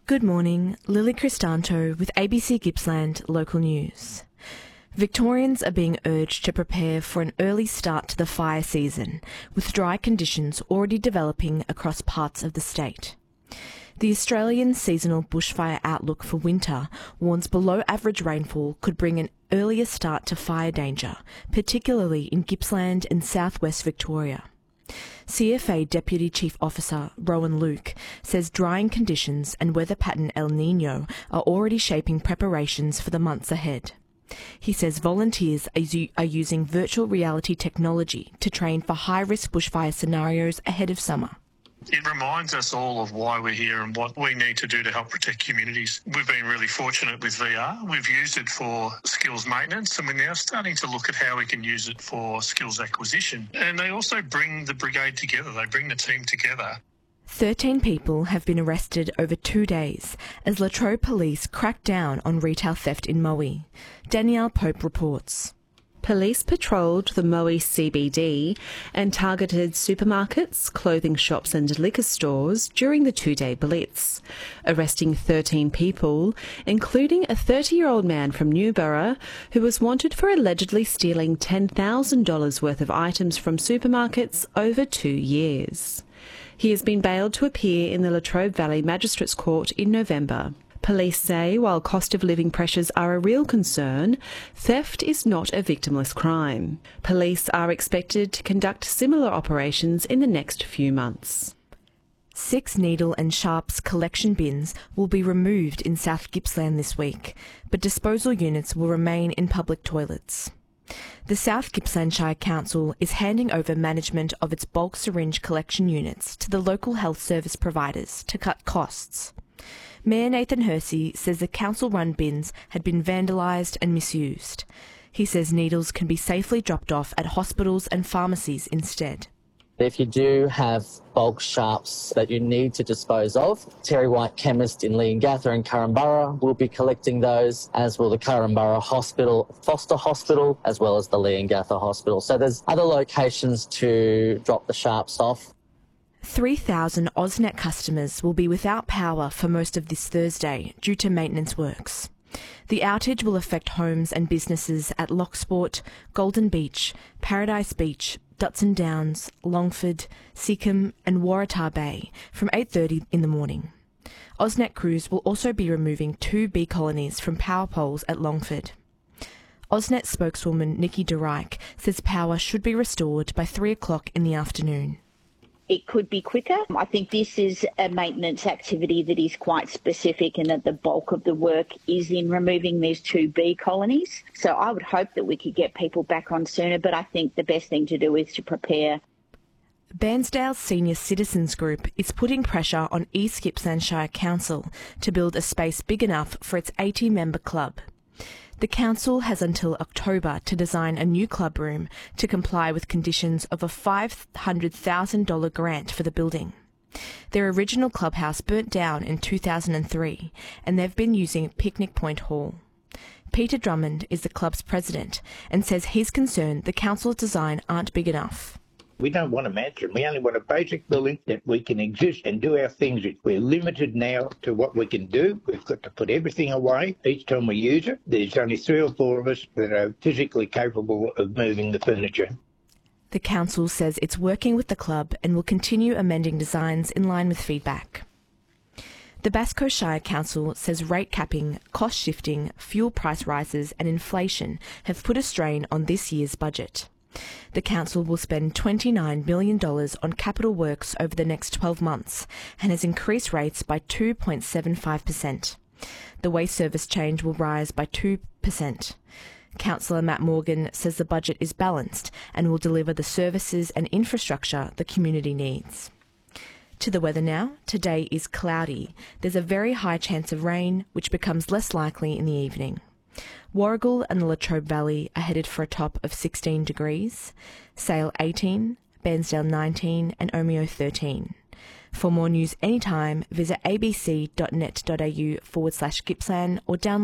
Good morning, Lily Cristanto with ABC Gippsland Local News. Victorians are being urged to prepare for an early start to the fire season, with dry conditions already developing across parts of the state. The Australian Seasonal Bushfire Outlook for winter warns below average rainfall could bring an earlier start to fire danger, particularly in Gippsland and southwest Victoria. CFA Deputy Chief Officer Rowan Luke says drying conditions and weather pattern El Niño are already shaping preparations for the months ahead. He says volunteers are using virtual reality technology to train for high-risk bushfire scenarios ahead of summer. It reminds us all of why we're here and what we need to do to help protect communities. We've been really fortunate with VR. We've used it for skills maintenance, and we're now starting to look at how we can use it for skills acquisition. And they also bring the brigade together. They bring the team together. 13 people have been arrested over 2 days as Latrobe Police crack down on retail theft in Moe. Danielle Pope reports. Police patrolled the Moe CBD and targeted supermarkets, clothing shops and liquor stores during the 2-day blitz, arresting 13 people, including a 30-year-old man from Newborough who was wanted for allegedly stealing $10,000 worth of items from supermarkets over 2 years. He has been bailed to appear in the Latrobe Valley Magistrates Court in November. Police say while cost of living pressures are a real concern, theft is not a victimless crime. Police are expected to conduct similar operations in the next few months. 6 needle and sharps collection bins will be removed in South Gippsland this week, but disposal units will remain in public toilets. The South Gippsland Shire Council is handing over management of its bulk syringe collection units to the local health service providers to cut costs. Mayor Nathan Hersey says the council-run bins had been vandalised and misused. He says needles can be safely dropped off at hospitals and pharmacies instead. If you do have bulk sharps that you need to dispose of, Terry White Chemist in Leongatha and Currumburra will be collecting those, as will the Currumburra Hospital, Foster Hospital, as well as the Leongatha Hospital. So there's other locations to drop the sharps off. 3,000 AusNet customers will be without power for most of this Thursday due to maintenance works. The outage will affect homes and businesses at Locksport, Golden Beach, Paradise Beach, Dutson Downs, Longford, Seacombe and Waratah Bay from 8:30 in the morning. AusNet crews will also be removing 2 bee colonies from power poles at Longford. AusNet spokeswoman Nikki DeRike says power should be restored by 3 o'clock in the afternoon. It could be quicker. I think this is a maintenance activity that is quite specific and that the bulk of the work is in removing these 2 bee colonies. So I would hope that we could get people back on sooner, but I think the best thing to do is to prepare. Bairnsdale Senior Citizens Group is putting pressure on East Gippsland Shire Council to build a space big enough for its 80-member club. The council has until October to design a new club room to comply with conditions of a $500,000 grant for the building. Their original clubhouse burnt down in 2003 and they've been using Picnic Point Hall. Peter Drummond is the club's president and says he's concerned the council's design aren't big enough. We don't want a mansion. We only want a basic building that we can exist and do our things in. We're limited now to what we can do. We've got to put everything away each time we use it. There's only 3 or 4 of us that are physically capable of moving the furniture. The council says it's working with the club and will continue amending designs in line with feedback. The Basco Shire Council says rate capping, cost shifting, fuel price rises and inflation have put a strain on this year's budget. The council will spend $29 million on capital works over the next 12 months and has increased rates by 2.75%. The waste service change will rise by 2%. Councillor Matt Morgan says the budget is balanced and will deliver the services and infrastructure the community needs. To the weather now. Today is cloudy. There's a very high chance of rain, which becomes less likely in the evening. Warragul and the Latrobe Valley are headed for a top of 16 degrees, Sale 18, Bairnsdale 19 and Omeo 13. For more news anytime, visit abc.net.au/Gippsland or download